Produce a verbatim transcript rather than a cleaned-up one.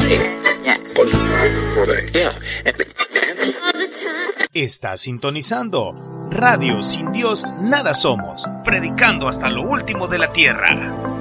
Estás sintonizando Radio Sin Dios Nada Somos, predicando hasta lo último de la tierra.